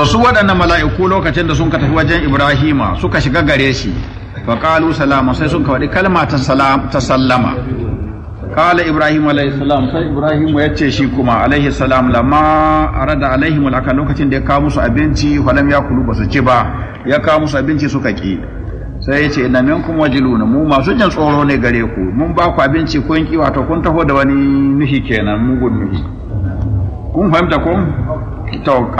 su waɗannan mala'iku lokacin da sun ka tafi wajen Ibrahima suka shiga gare shi fa qalu salama sai sun ka faɗi kalma ta sallama qala Ibrahim alayhi salam sai Ibrahim ya ce shi kuma alayhi salam lamma arada alaihim alaka lokacin da ya kawo musu abinci falam yakulu basu ci ba ya kawo musu abinci suka ki sai ya ce inna minkum wajiluna mu masu jin tsoro ne gare ku mun ba ku abinci kun ki wato kun taho da wani nuhi kenan mugun nuhi kun fahimta ko to